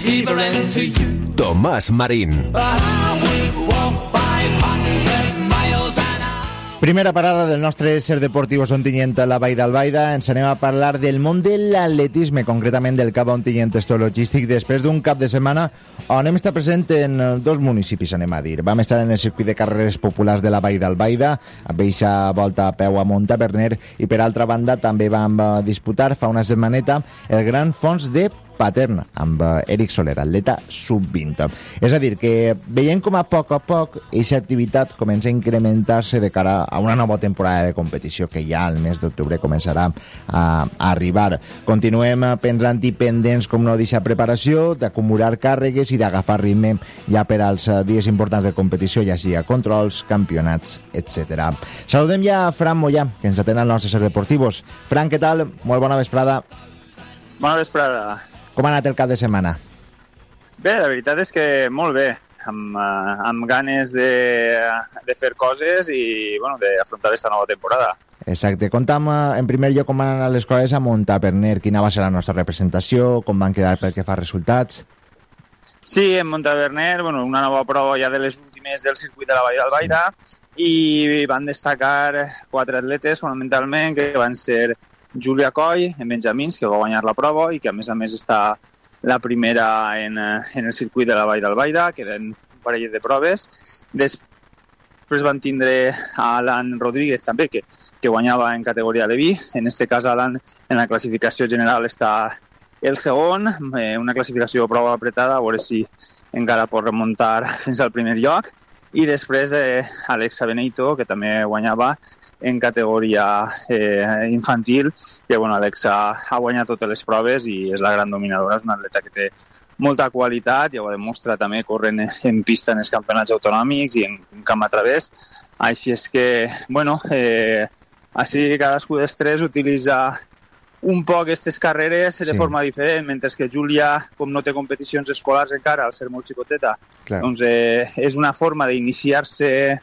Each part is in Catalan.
shivering to you. Tomàs Marín. But I would walk 500 miles an hour. Primera parada del nostre Ser Deportivos Ontinyent a la Vall d'Albaida. Ens anem a parlar del món de l'atletisme, concretament del Cap Ontinyent Logístic, després d'un cap de setmana on hem estat present en dos municipis, anem a dir. Vam estar en el circuit de carreres populars de la Vall d'Albaida, amb eixa volta a peu a Montaverner, i per altra banda també vam disputar fa una setmaneta el Gran Fons de Paterna, amb Eric Soler, atleta sub-20. És a dir, que veiem com a poc aquesta activitat comença a incrementar-se de cara a una nova temporada de competició que ja al mes d'octubre començarà a arribar. Continuem pensant i pendents, com no, d'aquesta preparació, d'acumular càrregues i d'agafar ritme ja per als dies importants de competició, ja sigui controls, campionats, etc. Saludem ja a Fran Mollà, que ens atén al nostre Ser Deportivos. Fran, què tal? Molt bona vesprada. Bona vesprada. Com ha anat el cap de setmana? Bé, la veritat és que molt bé, amb ganes de fer coses i bueno, d'afrontar aquesta nova temporada. Exacte. Conta'm, en primer lloc, com van anar les coses a Montaverner, quina va ser la nostra representació, com van quedar pel que fa resultats? Sí, en Montaverner, bueno, una nova prova ja de les últimes del circuit de la Vall d'Albaida, i van destacar 4 atletes, fonamentalment, que van ser Júlia Coll, en Benjamins, que va guanyar la prova i que a més està la primera en el circuit de la Vall d'Albaida, que eren un parell de proves. Després van tindre a Alan Rodríguez també, que guanyava en categoria Leví. En aquest cas, Alan, en la classificació general està el segon, una classificació prou apretada, a veure si encara pot remuntar fins al primer lloc. I després Alexa Benito, que també guanyava en categoria infantil, que bueno, Alexa ha guanyat totes les proves i és la gran dominadora, és una atleta que té molta qualitat, ja ho demostra també corrent en pista en els campionats autonòmics i en camp a través. Així és que, bueno, així cadascú dels tres utilitza un poc aquestes carreres de forma diferent, mentre que Júlia, com no té competicions escolars encara, al ser molt xicoteta, doncs és una forma d'iniciar-se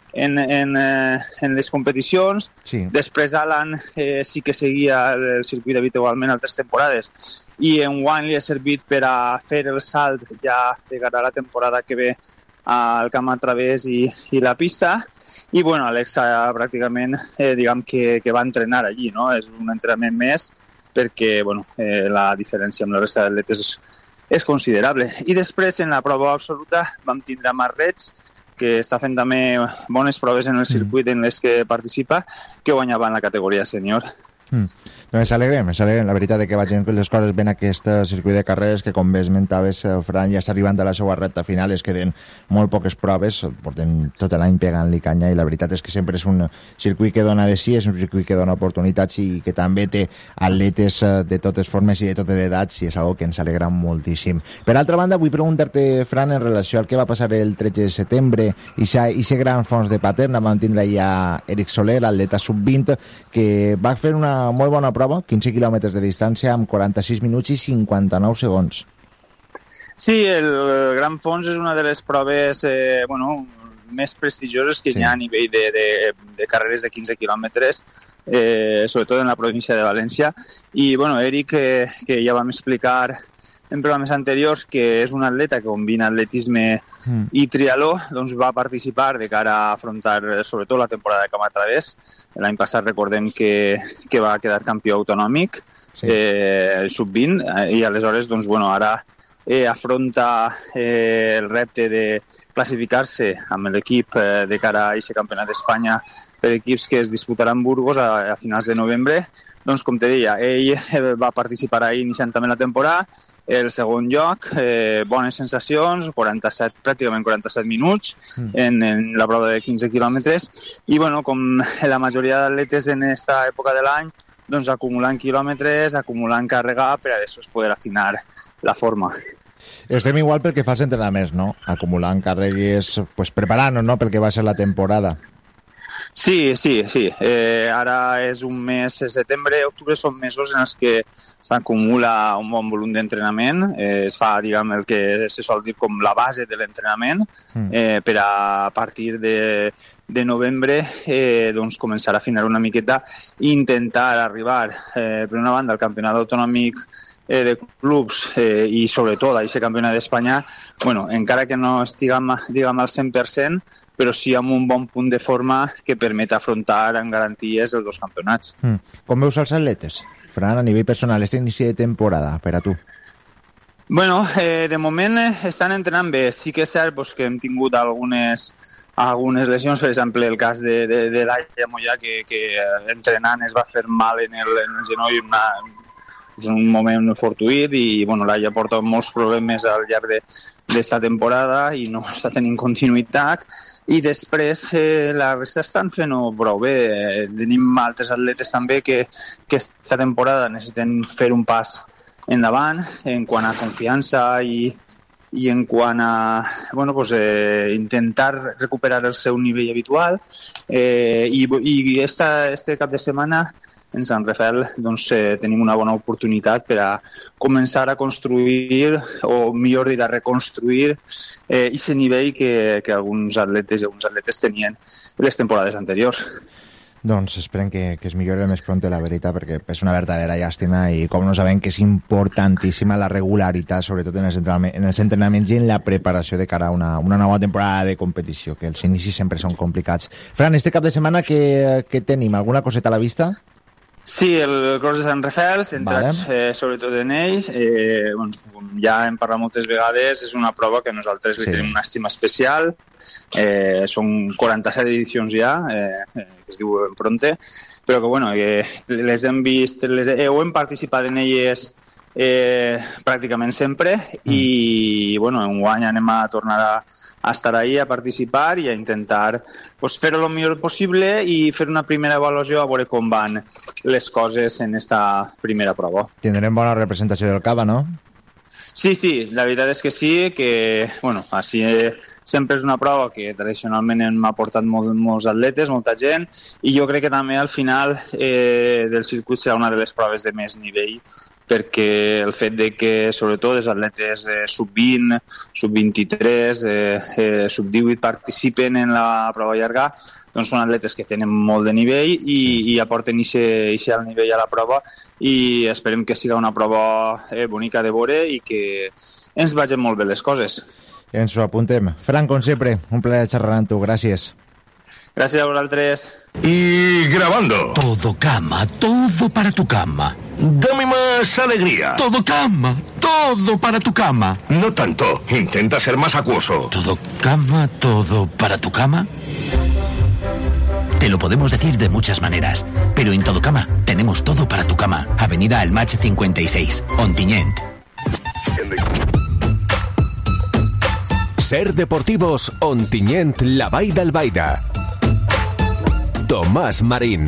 en les competicions. Sí. Després Alan sí que seguia el circuit habitualment altres temporades i enguany li ha servit per a fer el salt ja de cara a la temporada que ve al camp a través i la pista. I bueno, Alexa pràcticament diguem que va entrenar allí, no? És un entrenament més perquè bueno, la diferència amb la resta d'atletes és considerable. I després en la prova absoluta vam tindre Marc Reig, que està fent també bones proves en el circuit en les que participa, que guanyava en la categoria sènior. Doncs s'alegrem. La veritat és que vagin les coses ben a aquest circuit de carreres que, com bé esmentaves, Fran, ja està arribant a la seva recta final, es queden molt poques proves, porten tot l'any pegant-li canya, i la veritat és que sempre és un circuit que dona de sí, és un circuit que dona oportunitats i que també té atletes de totes formes i de totes edats, i és una que ens alegra moltíssim. Per altra banda, vull preguntar-te, Fran, en relació al que va passar el 13 de setembre i aquest gran fons de Paterna. Vam tindre ja Eric Soler, atleta sub-20, que va fer una molt bona prova, 15 quilòmetres de distància amb 46 minuts i 59 segons. Sí, el Gran Fons és una de les proves més prestigioses que hi ha a nivell de carreres de 15 quilòmetres, sobretot en la província de València. I Eric, que ja vam explicar en programes anteriors, que és un atleta que combina atletisme i triatló, doncs va participar de cara a afrontar sobretot la temporada de camp a través. L'any passat recordem que va quedar campió autonòmic, sub-20, i aleshores ara afronta el repte de classificar-se amb l'equip de cara a aquest campionat d'Espanya per equips que es disputaran a Burgos a finals de novembre. Doncs, com te deia, ell va participar ahir iniciant també la temporada, el segon lloc, bones sensacions, pràcticament 47 minuts en la prova de 15 quilòmetres, i com la majoria d'atletes en aquesta època de l'any, doncs acumulant quilòmetres, acumulant càrrega per a després poder afinar la forma. Estem igual pel que fa als entrenaments, no? Acumulant càrregues, preparant-nos, no?, pel que va ser la temporada. Sí. Ara és un mes, setembre, octubre, són mesos en els que s'acumula un bon volum d'entrenament. Es fa, diguem, el que se sol dir com la base de l'entrenament, per a partir de novembre doncs començar a afinar una miqueta i intentar arribar, per una banda, al campionat autonòmic de clubs i sobretot aquest campionat d'Espanya, bueno, encara que no estiguem diguem, al 100%, però sí amb un bon punt de forma que permet afrontar amb garanties els dos campionats. Com veus els atletes, Fran, a nivell personal, este inici de temporada per a tu? Bueno, de moment estan entrenant bé. Sí que és cert pues, que hem tingut algunes lesions, per exemple, el cas de Laia Mollà, que entrenant es va fer mal en el genoll, un moment fortuït, i bueno, Laia porta molts problemes al llarg d'esta temporada i no està tenint continuïtat. I després la resta estan fent-ho prou bé. Tenim altres atletes també que aquesta temporada necessiten fer un pas endavant en quant a confiança i en quant a bueno, pues, intentar recuperar el seu nivell habitual. I este cap de setmana en Sant Rafael doncs, tenim una bona oportunitat per a començar a construir, o millor dir, a reconstruir aquest nivell que alguns atletes tenien les temporades anteriors. Doncs esperem que es millori més pront, la veritat, perquè és una verdadera llàstima i com no sabem que és importantíssima la regularitat, sobretot en els entrenaments i en la preparació de cara a una nova temporada de competició, que els inicis sempre són complicats. Fran, este cap de setmana què tenim? Alguna coseta a la vista? Sí, el Cross de Sant Rafael, centrats sobretot en ells. Bueno, com ja hem parlat moltes vegades, és una prova que nosaltres li tenim una estima especial. Són 47 edicions ja, que es diu en Pronte, però que bueno, les hem vist, hem participat en elles pràcticament sempre i bueno, enguany anem a tornar a estar ahí, a participar i a intentar pues, fer-ho el millor possible i fer una primera avaluació a veure com van les coses en esta primera prova. Tindrem bona representació del Cava, no? Sí, la veritat és que sí, que bueno, així sempre és una prova que tradicionalment hem aportat molts atletes, molta gent, i jo crec que també al final del circuit serà una de les proves de més nivell, perquè el fet de que sobretot els atletes sub-20, sub-23, sub-18 participen en la prova llarga, doncs són atletes que tenen molt de nivell i aporten aquest alt nivell a la prova i esperem que sigui una prova bonica de veure i que ens vagin molt bé les coses. Ens ho apuntem. Fran, com sempre, un plaer xerrar amb tu. Gràcies. Gràcies a vosaltres. Y grabando. Todo cama, todo para tu cama. Dame más alegría. Todo cama, todo para tu cama. No tanto. Intenta ser más acuoso. Todo cama, todo para tu cama. Te lo podemos decir de muchas maneras, pero en Todo Cama tenemos todo para tu cama. Avenida El Match 56, Ontinyent. Ser Deportivos Ontinyent, la Vall d'Albaida. Tomàs Marín.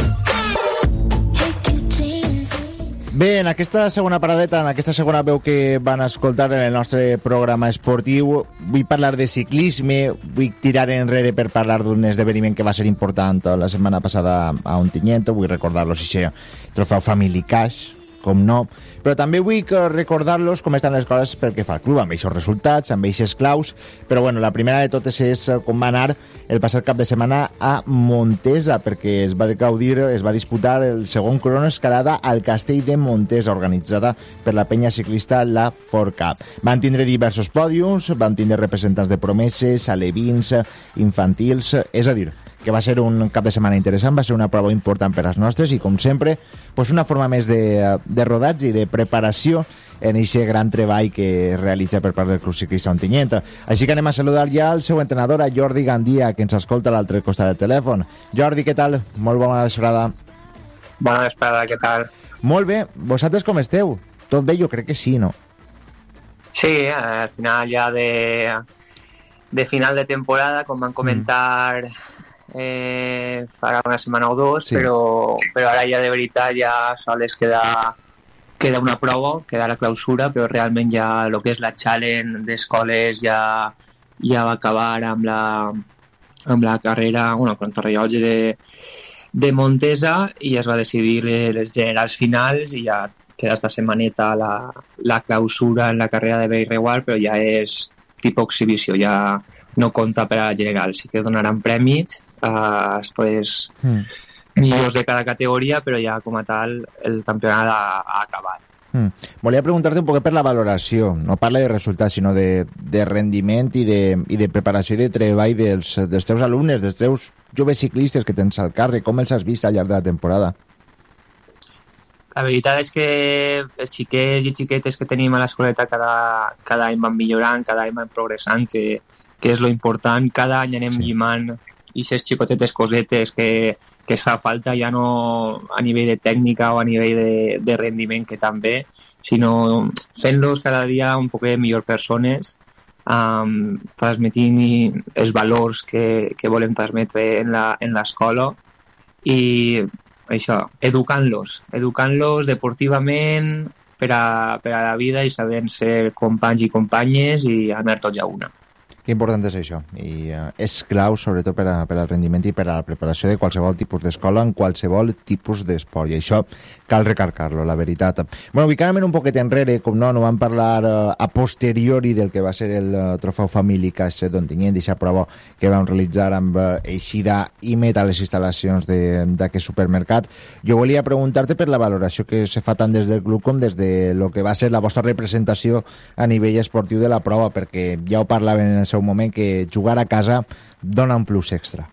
Bé, en aquesta segona paradeta, en aquesta segona veu que van escoltar en el nostre programa esportiu, vull parlar de ciclisme, vull tirar enrere per parlar d'un esdeveniment que va ser important la setmana passada a Ontinyent, vull recordar-los i trofeu Family Cash, com no, però també vull recordar-los com estan les coses pel que fa al club, amb aquests resultats, amb aquests claus, però bueno, la primera de totes és com va anar el passat cap de setmana a Montesa, perquè es va disputar el segon crono escalada al Castell de Montesa, organitzada per la penya ciclista La Forcap. Van tindre diversos pòdiums, van tindre representants de promeses, alevins, infantils, és a dir, que va ser un cap de setmana interessant, va ser una prova important per als nostres i, com sempre, pues una forma més de rodatge i de preparació en aquest gran treball que es realitza per part del Club Ciclista Ontinyent. Així que anem a saludar ja el seu entrenador, a Jordi Gandia, que ens escolta a l'altre costat del telèfon. Jordi, què tal? Molt bona vesprada. Bona vesprada, què tal? Molt bé. Vosaltres com esteu? Tot bé? Jo crec que sí, no? Sí, al final ja de final de temporada, com van comentar farà una setmana o dos, sí. però ara ja de veritat ja sols queda una prova, queda la clausura, però realment ja el que és la challenge d'escoles ja va acabar amb la carrera, bueno, contrarrellotge de Montesa, i es va decidir les generals finals i ja queda esta setmaneta la clausura en la carrera de Bellreguard, però ja és tipus exhibició, ja no compta per a la general, sí que es donaran prèmits després millors de cada categoria, però ja com a tal el campionat ha acabat. Volia preguntar-te un poc per la valoració. No parla de resultats, sinó de rendiment i de preparació i de treball dels teus alumnes, dels teus joves ciclistes que tens al càrrec. Com els has vist al llarg de la temporada? La veritat és que els xiquets i xiquetes que tenim a l'escoleta cada any van millorant, cada any van progressant, que és lo important. Cada any anem llimant aquestes xicotetes cosetes que es fa falta, ja no a nivell de tècnica o a nivell de rendiment, que també, sinó fent-los cada dia un poc millor persones, transmetint els valors que volem transmetre en l'escola i això, educant-los deportivament per a la vida i sabent ser companys i companyes i anar tots a una. Que important és això, i és clau sobretot per al rendiment i per a la preparació de qualsevol tipus d'escola en qualsevol tipus d'esport, i això cal recarcar-lo, la veritat. Bueno, ubicant-me un poquet enrere, com no vam parlar a posteriori del que va ser el trofeu Family Cash d'Ontinyent, d'aquesta prova que vam realitzar amb eixida i meta a les instal·lacions d'aquest supermercat. Jo volia preguntar-te per la valoració que se fa tant des del club com des de lo que va ser la vostra representació a nivell esportiu de la prova, perquè ja ho parlaven en el seu moment, que jugar a casa dona un plus extra.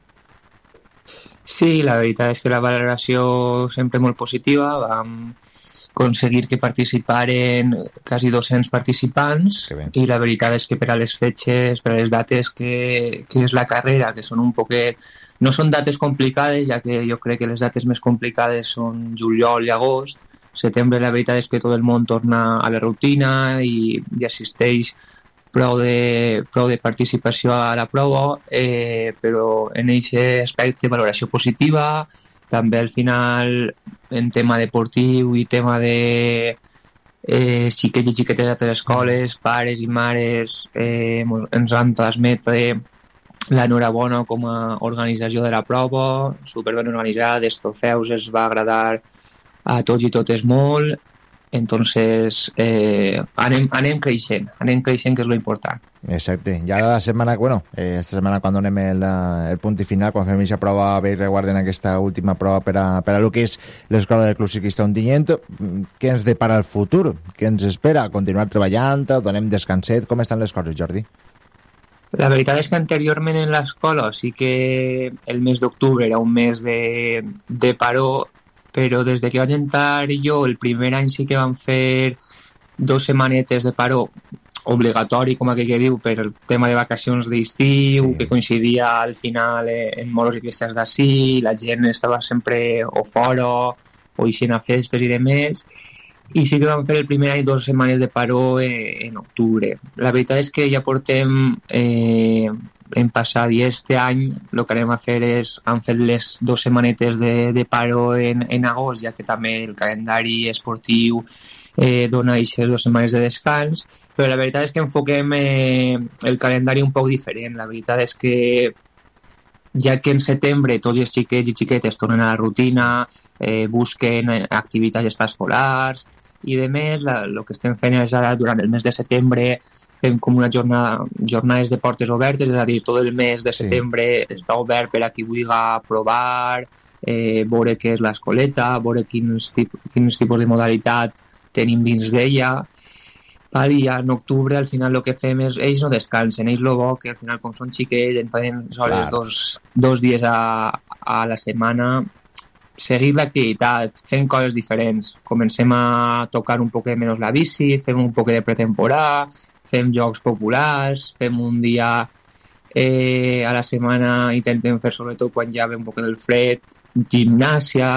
Sí, la veritat és que la valoració sempre molt positiva. Vam aconseguir que participaren quasi 200 participants i la veritat és que per a les fetges, per a les dates que és la carrera, que són un poquet... No són dates complicades, ja que jo crec que les dates més complicades són juliol i agost. Setembre la veritat és que tot el món torna a la rutina i assisteix prou de participació a la prova, però en aquest aspecte valoració positiva. També al final en tema deportiu i tema de xiquets i xiquetes d'altres escoles, pares i mares ens han transmetre l'enhorabona com a organització de la prova, superben organitzada, els trofeus els va agradar a tots i totes molt. Entonces anem creixent, que és lo important. Exacte, ja la setmana, esta setmana quan donem el punt i final, quan fem aquesta prova, veig reguarden aquesta última prova per a lo que és l'escola del Club Ciclista Ontinyent, què ens depara el futur? Què ens espera? Continuar treballant? Donem descanset? Com estan les coses, Jordi? La veritat és que anteriorment en l'escola sí que el mes d'octubre era un mes de paró, però des que vaig entrar jo el primer any sí que vam fer 2 setmanetes de paró obligatori, com aquell que diu, per el tema de vacacions d'estiu, que coincidia al final en molts ciclistes d'ací, la gent estava sempre o fora o eixint a festes i demés, i sí que vam fer el primer any 2 setmanes de paró en octubre. La veritat és que ja portem en passat, i este any el que anem a fer han fet les 2 setmanetes de paro en agost, ja que també el calendari esportiu dona aquestes 2 setmanes de descans, però la veritat és que enfoquem el calendari un poc diferent. La veritat és que ja que en setembre tots els xiquets i xiquetes tornen a la rutina, busquen activitats extraescolars i de més, el que estem fent és ara durant el mes de setembre fem com una jornades de portes obertes, és a dir, tot el mes de setembre està obert per a qui vulgui provar, veure què és l'escoleta, veure quins tipus de modalitat tenim dins d'ella. I en octubre al final el que fem és, ells no descansen, ells el bo que al final com són xiquets ens poden sols dos dies a la setmana seguir l'activitat, fent coses diferents. Comencem a tocar un poc menys la bici, fem un poc de pretemporada, fem jocs populars, fem un dia a la setmana, intentem fer sobretot quan ja ve un poc del fred, gimnàsia,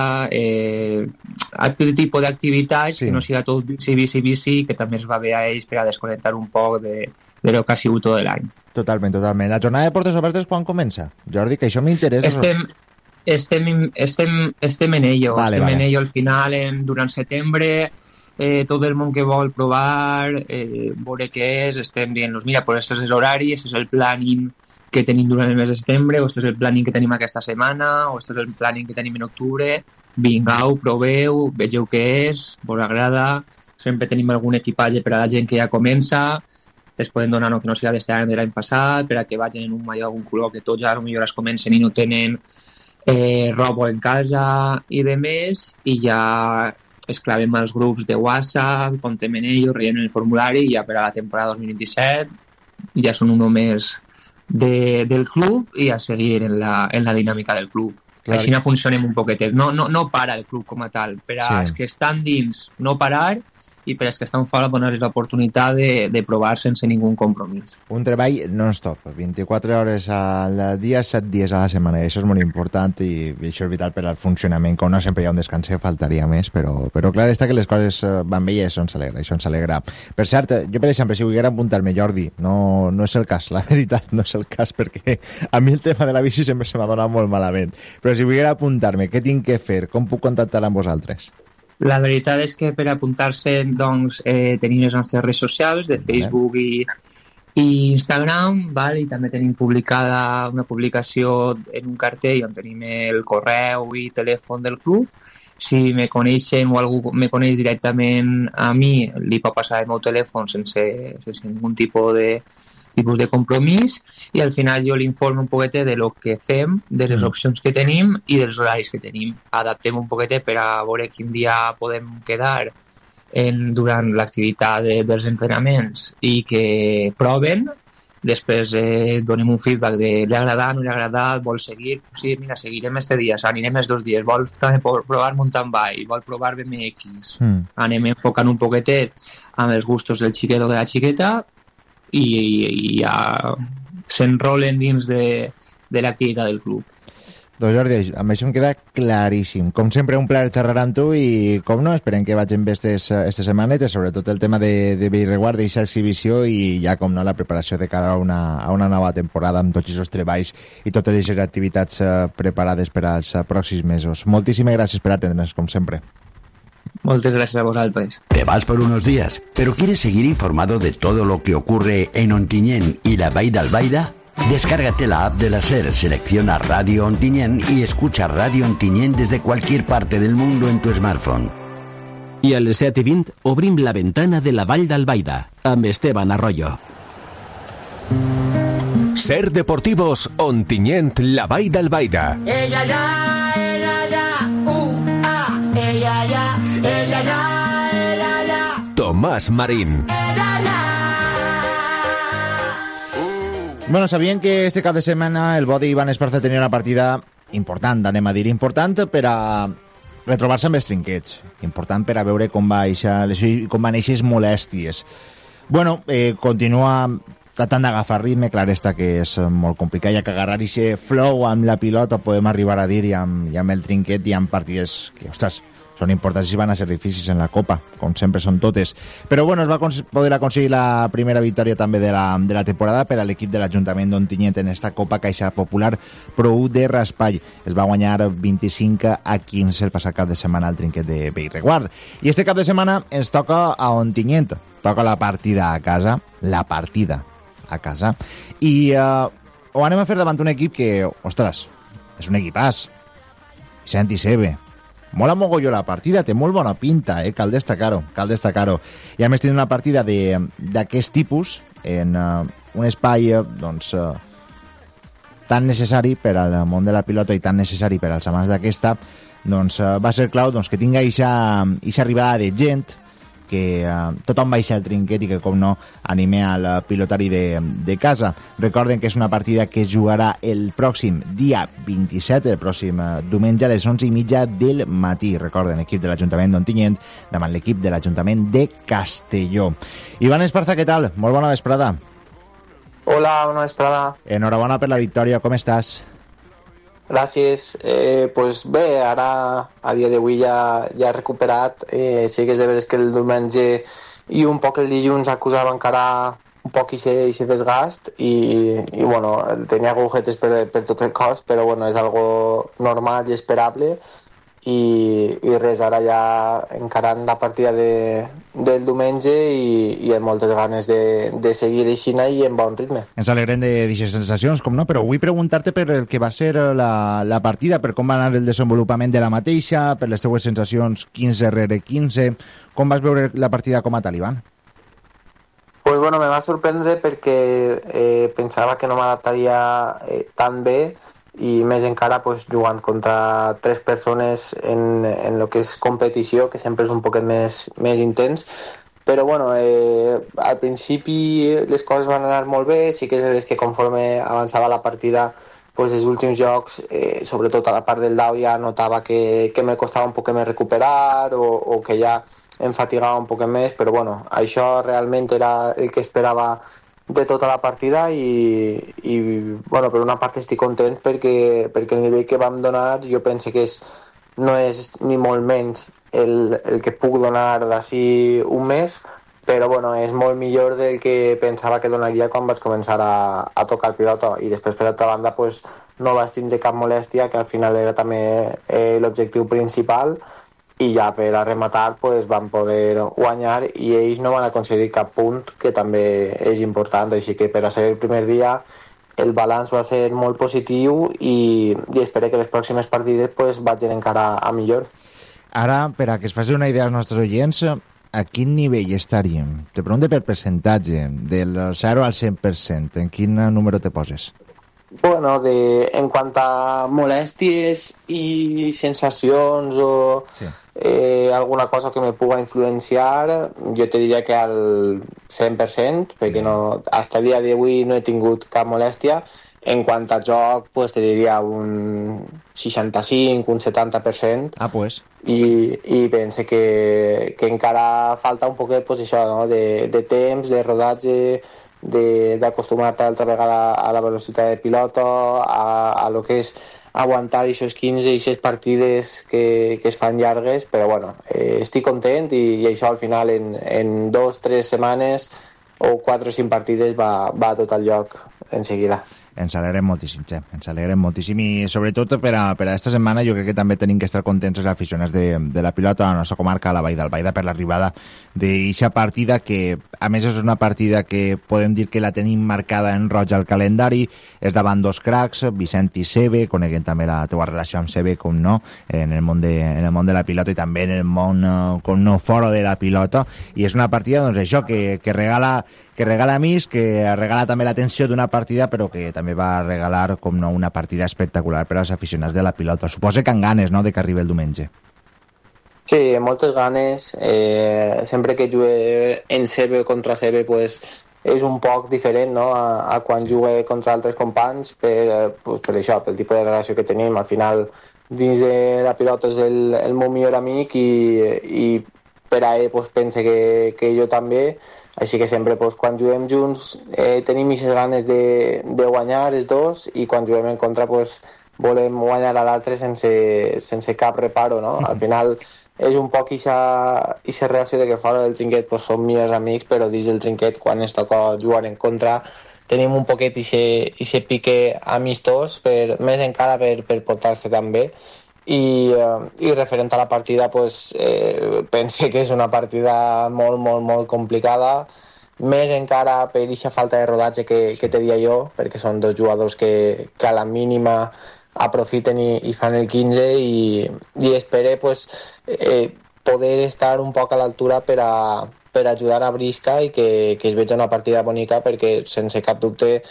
altre tipus d'activitats que no siga tot bici, que també es va bé a ells per a desconnectar un poc de lo que ha sigut tot l'any. Totalment. La jornada de portes obertes quan comença? Jordi, que això m'interessa. Estem en ello. En ello al final, durant setembre, tot el món que vol provar, veure què és, estem dient-los, mira, pues este és l'horari, este és el planning que tenim durant el mes de setembre, o este és el planning que tenim aquesta setmana, o este és el planning que tenim en octubre, vingau, proveu, vegeu què és, vos agrada, sempre tenim algun equipatge per a la gent que ja comença, es poden donar que no sigui d'este any de l'any passat, per a que vagin en un mallot algun color que tots ja potser es comencen i no tenen robo en casa i de més, i ja es claven als grups de WhatsApp, comptem en ells, rellenen el formulari i ja per a la temporada 2027 ja són un més del club i a seguir en la dinàmica del club. Clar. Així no funcionem un poquetet. No para el club com a tal. Per als que estan dins, no parar, i per als que estan fora donar-los l'oportunitat de provar sense ningú compromís. Un treball non-stop, 24 hores al dia, 7 dies a la setmana, i això és molt important i això és vital per al funcionament, com no sempre hi ha un descanser, faltaria més, però clar està que les coses van bé i això ens alegra. Per cert, jo per exemple, si volguera apuntar-me, Jordi, no és el cas, la veritat, no és el cas, perquè a mi el tema de la bici sempre se m'ha donat molt malament, però si volguera apuntar-me, què tinc que fer? Com puc contactar amb vosaltres? La veritat és que per apuntar-se doncs, tenim les nostres redes socials de Facebook i Instagram, val? I també tenim publicada una publicació en un cartell on tenim el correu i telèfon del club. Si me coneixen o algú me coneix directament a mi, li pot passar el meu telèfon sense ningú tipus de compromís, i al final jo l'informo un poquetet de lo que fem, de les opcions que tenim i dels horaris que tenim. Adaptem un poquetet per a veure quin dia podem quedar durant l'activitat dels entrenaments i que proven. Després donem un feedback de li ha agradat, no li ha agradat, vol seguir, sí, mira, seguirem este dia, anirem els 2 dies, vol també provar mountain bike, vol provar BMX, anem enfocant un poquetet amb els gustos del xiquet o de la xiqueta i ja s'enrolen dins de l'activitat del club. Doncs Jordi, amb això em queda claríssim. Com sempre, un plaer xerrar amb tu i, com no, esperem que vagin bé estes setmanetes, sobretot el tema de Bellreguard, d'aquesta exhibició i ja, com no, la preparació de cara a una nova temporada amb tots aquests treballs i totes aquestes activitats preparades per als pròxims mesos. Moltíssimes gràcies per atendre'ns, com sempre. Muchas gracias a vosotros. Te vas por unos días, pero ¿quieres seguir informado de todo lo que ocurre en Ontinyent y la Vall d'Albaida? Descárgate la app de la SER, selecciona Radio Ontinyent y escucha Radio Ontinyent desde cualquier parte del mundo en tu smartphone. I a les 7:20 obrim la ventana de la Vall d'Albaida amb Esteban Arroyo. SER Deportivos Ontinyent, la Vall d'Albaida. Ella ya, ella ya, ella ya. Tomás Marín. Bueno, sabien que este cap de setmana el Bodi Iván Esparza tenia una partida important, anem a dir, important per a retrobar-se amb els trinquets, important per a veure com van néixer les molèsties. Bueno, continua tratant d'agafar ritme, clar està que és molt complicat, ja que agarrar aquest flow amb la pilota podem arribar a dir i amb el trinquet i amb partides que, ostres, són importants i van a ser difícils en la Copa, com sempre són totes. Però bueno, es va poder aconseguir la primera victòria també de la temporada per a l'equip de l'Ajuntament d'Ontinyent en esta Copa Caixa Popular Pro U de Raspall. Es va guanyar 25-15 el passat cap de setmana al trinquet de Bellreguard. I este cap de setmana ens toca a Ontinyent, toca la partida a casa, i ho anem a fer davant un equip que, ostres, és un equipàs, Vicent Isebe. Mola mogolló la partida, té molt bona pinta, cal destacar-ho. I a més tenen una partida d'aquest tipus en un espai doncs, tan necessari per al món de la pilota i tan necessari per als amants d'aquesta, doncs va ser clau doncs, que tingui aquesta arribada de gent, que tothom baixa el trinquet i que, com no, anime al pilotari de casa. Recorden que és una partida que es jugarà el pròxim dia 27, el pròxim diumenge a les 11:30 del matí. Recorden, equip de l'Ajuntament d'Ontinyent davant l'equip de l'Ajuntament de Castelló. Iván Esparza, què tal? Molt bona vesprada. Hola, bona vesprada. Enhorabona per la victòria, com estàs? Gràcies. Pues bé, ara a dia d'avui ja he recuperat. Sí que és de veres que el diumenge i un poc el dilluns acusava encara un poc aquest desgast i bueno, tenia agujetes per tot el cos, però bueno, és algo normal i esperable i res, ara ja encarant la partida del diumenge i amb moltes ganes de seguir així i en bon ritme. Ens alegrem d'aquestes sensacions, com no, però vull preguntar-te per el que va ser la partida, per com va anar el desenvolupament de la mateixa, per les teues sensacions 15-15, com vas veure la partida com a tal, Iván? Pues bueno, me va sorprendre perquè pensava que no m'adaptaria tan bé, i més encara pues, jugant contra 3 persones en lo que és competició, que sempre és un poquet més intens. Però bueno, al principi les coses van anar molt bé, sí que és que conforme avançava la partida, pues els últims jocs, sobretot a la part del dau, ja notava que me costava un poc més recuperar o que ja em fatigava un poc més, però bueno, això realment era el que esperava de tota la partida i bueno, per una part estic content perquè el nivell que vam donar jo penso que no és ni molt menys el que puc donar d'ací un mes, però bueno, és molt millor del que pensava que donaria quan vaig començar a tocar pilota, i després per altra banda pues, no vaig tindre cap molèstia, que al final era també l'objectiu principal, i ja per a rematar pues, van poder guanyar i ells no van aconseguir cap punt, que també és important, així que per a ser el primer dia el balanç va ser molt positiu i espero que les pròximes partides pues, vagin encara a millor. Ara, per a que es faci una idea als nostres oients, a quin nivell estaríem? Te pregunto per percentatge, del 0 al 100%, en quin número te poses? Bueno, en quant a molèsties i sensacions o alguna cosa que me puga influenciar, jo te diria que al 100%, perquè hasta el dia d'avui no he tingut cap molèstia. En quant a joc, pues te diria un 65, un 70%. Ah, pues. I pense que encara falta un poquet, pues això, no? de temps, de rodatge, d'acostumar-te altra vegada a la velocitat de pilota, a lo que és aguantar aquests 15 i 16 partides que es fan llargues, però bueno, estic content i això al final en 2-3 setmanes o 4 o 5 partides va tot al lloc en seguida. Ens alegrem moltíssim, Xe. Ens alegrem moltíssim i sobretot per a esta setmana jo crec que també tenim que estar contents els aficionats de la pilota a la nostra comarca, a la Vall d'Albaida, per l'arribada d'eixa partida que a més és una partida que podem dir que la tenim marcada en roig al calendari. És davant dos cracs, Vicent i Sebe, coneguent també la teua relació amb Sebe, com no, en el món de la pilota i també en el món com no fora de la pilota, i és una partida doncs això que regala amics, que regala també l'atenció d'una partida, però que també va regalar, com no, una partida espectacular per als aficionats de la pilota. Suposo que amb ganes, no?, de que arribi el diumenge. Sí, moltes ganes. Sempre que jugue en Sebe contra Sebe, pues, és un poc diferent, no?, a quan jugue contra altres companys, per això, pel tipus de relació que tenim. Al final, dins de la pilota és el meu millor amic i per a ell pues, pense que jo també. Així que sempre pues, quan juguem junts tenim aquestes ganes de guanyar els dos, i quan juguem en contra pues, volem guanyar a l'altre sense cap reparo, no? Al final és un poc aquesta relació de que fora del trinquet pues, som millors amics, però dins del trinquet quan ens toca jugar en contra tenim un poquet aquest pique amistós, més encara per portar-se tan bé. I referent a la partida pues, pense que és una partida molt, molt, molt complicada, més encara per aquesta falta de rodatge que te dia jo, perquè són dos jugadors que a la mínima aprofiten i fan el 15 i espero pues, poder estar un poc a l'altura per ajudar a Brisca i que es veja una partida bonica, perquè sense cap dubte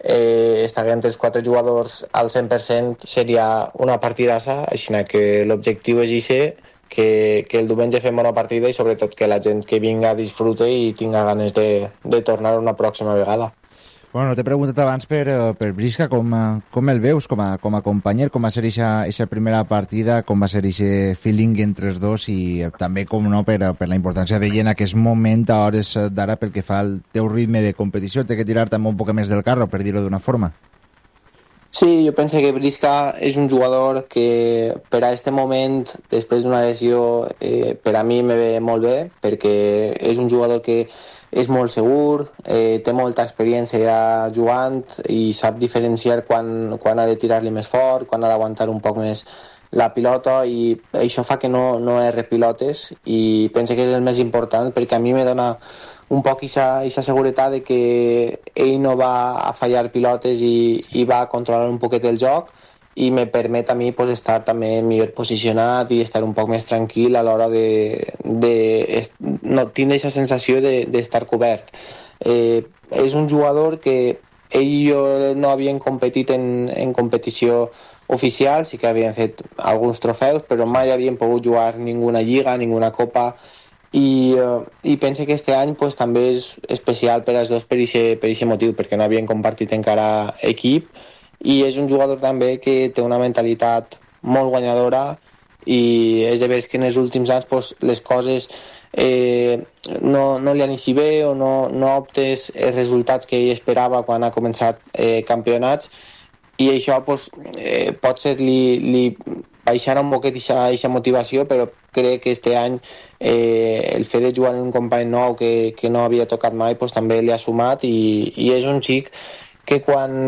estant els 4 jugadors al 100% seria una partidassa, així que l'objectiu és que el diumenge fem una partida i sobretot que la gent que vinga disfrute i tinga ganes de tornar una pròxima vegada. Bueno, t'he preguntat abans per Brisca, com el veus com a companyer, com va ser aquesta primera partida, com va ser aquest feeling entre els dos i també, com no, per la importància d'ell en aquest moment, a hores d'ara, pel que fa al teu ritme de competició. Té que tirar també un poc més del carro, per dir-ho d'una forma. Sí, jo penso que Brisca és un jugador que per a aquest moment, després d'una lesió, per a mi me ve molt bé, perquè és un jugador que és molt segur, té molta experiència jugant i sap diferenciar quan ha de tirar-li més fort, quan ha d'aguantar un poc més la pilota, i això fa que no erre pilotes, i penso que és el més important, perquè a mi me dona un poc aquesta seguretat de que ell no va a fallar pilotes i va a controlar un poquet el joc, i me permet a mi pues, estar també millor posicionat i estar un poc més tranquil a l'hora de no tindre aquesta sensació d'estar cobert. És un jugador que ell i jo no havien competit en competició oficial, sí que havien fet alguns trofeus, però mai havien pogut jugar ninguna lliga, ninguna copa, i penso que este any pues, també és especial per als dos per aquest motiu, perquè no havien compartit encara equip, i és un jugador també que té una mentalitat molt guanyadora, i és de veres que en els últims anys pues, les coses no li han eixit bé o no obtés els resultats que ell esperava quan ha començat campionats, i això pues, potser li baixarà un poquet aquesta motivació, però crec que este any el fet de jugar en un company nou que no havia tocat mai pues, també li ha sumat, i és un xic que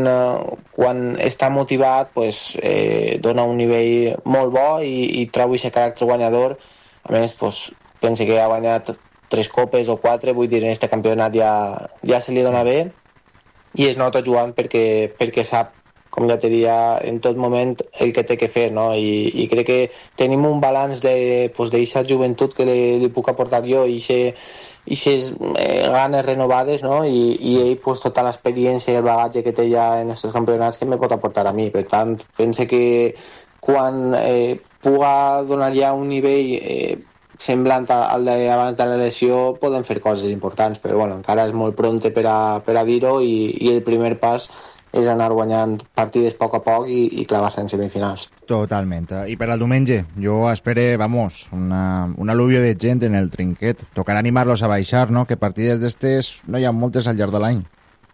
quan està motivat pues, dona un nivell molt bo i treu aquest caràcter guanyador. A més, pues, penso que ha guanyat 3 copes o 4, vull dir, en aquest campionat ja se li dona bé, i es nota jugant perquè sap, com ja te dia, en tot moment el que té que fer, no? I crec que tenim un balanç d'aquesta joventut que li puc aportar jo i aquestes ganes renovades, no? I ell pues, tota l'experiència i el bagatge que té ja en aquests campionats que me pot aportar a mi. Per tant, pense que quan puga donar ja un nivell semblant al d'abans de la lesió poden fer coses importants, però bueno, encara és molt pronte per a dir-ho, i el primer pas és anar guanyant partides a poc i clavar-se en semifinals. Totalment. I per al diumenge, jo espero, vamos, un al·luvió de gent en el trinquet. Tocarà animar-los a baixar, no? Que partides d'estes no hi ha moltes al llarg de l'any.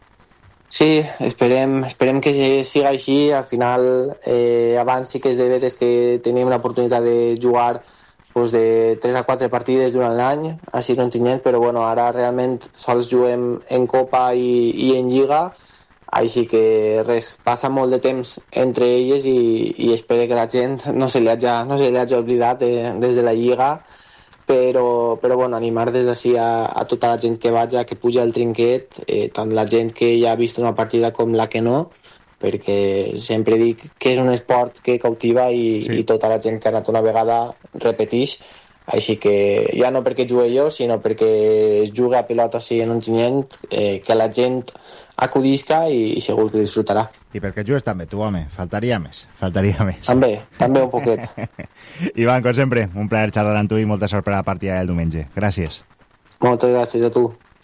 Sí, esperem que siga així. Al final, abans sí que és de veres que tenim l'oportunitat de jugar pues, de 3 a 4 partides durant l'any, així no en Ontinyent, però bueno, ara realment sols juguem en Copa i en Lliga, així que res, passa molt de temps entre elles i espero que la gent no se li hagi oblidat des de la Lliga, però bueno, animar des d'ací a tota la gent que vaja, que puja al trinquet, tant la gent que ja ha vist una partida com la que no, perquè sempre dic que és un esport que cautiva i tota la gent que ha anat una vegada repeteix, així que ja no perquè jugue jo, sinó perquè es juga a pilota així en Ontinyent, que la gent acudisca i segur que disfrutarà. I perquè jugues també tu, home, faltaria més. També un poquet. Ivan, com sempre, un plaer xerrar amb tu i molta sort per a la partida del diumenge. Gràcies. Moltes gràcies a tu.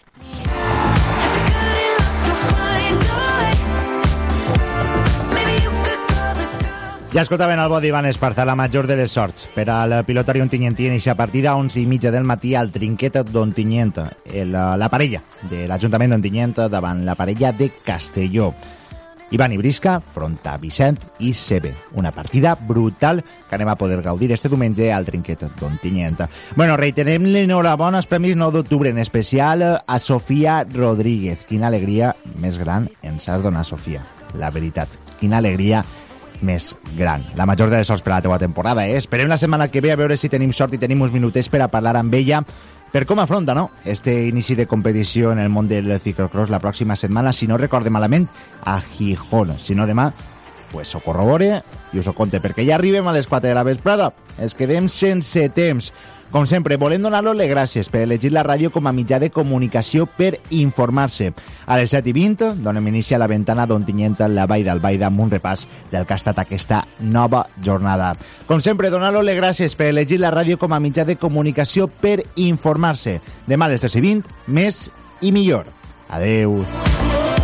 Ja escoltaven el bo d'Ivan Esparza, la major de les sorts per al pilotari ontinyentí en aquesta partida a 11:30 del matí al trinquet d'Ontinyent, la parella de l'Ajuntament d'Ontinyent davant la parella de Castelló. Ivan i Brisca front a Vicent i Sebe. Una partida brutal que anem a poder gaudir este diumenge al trinquet d'Ontinyent. Bueno, reiterem l'enhorabona als Premis 9 d'octubre, en especial a Sofia Rodríguez. Quina alegria més gran ens has donat, Sofia. La veritat, quina alegria més gran. La major de les sorts per a la teua temporada, Esperem la setmana que ve a veure si tenim sort i tenim uns minutets per a parlar amb ella per com afronta, no?, este inici de competició en el món del ciclocross la pròxima setmana, si no recorde malament, a Gijón. Si no, demà, pues ho corrobore i us ho conte, perquè ja arribem a les 4 de la vesprada. Es quedem sense temps. Com sempre, volem donar-los les gràcies per elegir la ràdio com a mitjà de comunicació per informar-se. A les 7:20 donem inici a la ventana d'Ontinyent, la Vall d'Albaida, amb un repàs del que ha estat aquesta nova jornada. Com sempre, donar-los les gràcies per elegir la ràdio com a mitjà de comunicació per informar-se. Demà a les 3:20, més i millor. Adeu.